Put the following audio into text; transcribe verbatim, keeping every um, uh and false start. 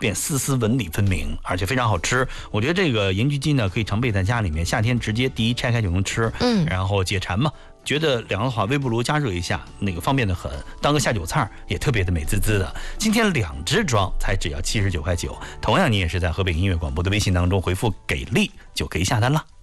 变丝丝纹理分明，而且非常好吃。我觉得这个盐焗鸡呢，可以常备在家里面，夏天直接第一拆开就能吃， 嗯， 然后解馋嘛。觉得凉的话，微波炉加热一下，那个方便的很，当个下酒菜也特别的美滋滋的。今天两只装才只要七十九块九，同样你也是在河北音乐广播的微信当中回复给力就可以下单了。